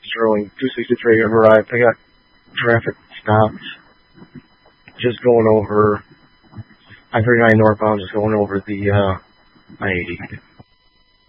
Sterling, 263 arrived. I got traffic stopped. Just going over I-39 northbound, just going over the I-80.